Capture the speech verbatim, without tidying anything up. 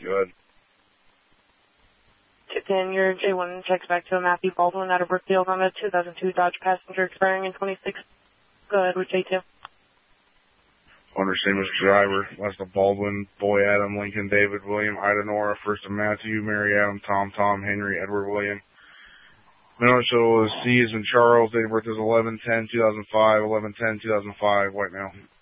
Go ahead. ten, your J one checks back to Matthew Baldwin out of Brookfield on a two thousand two Dodge Passenger expiring in twenty-six. Go ahead with J two. Owner, same as driver. Last of Baldwin, Boy Adam, Lincoln, David, William, Ida Nora, first of Matthew, Mary Adam, Tom, Tom, Henry, Edward, William. Middle initial is C as in Charles. Date of birth is eleven ten two thousand five, eleven ten two thousand five, white male.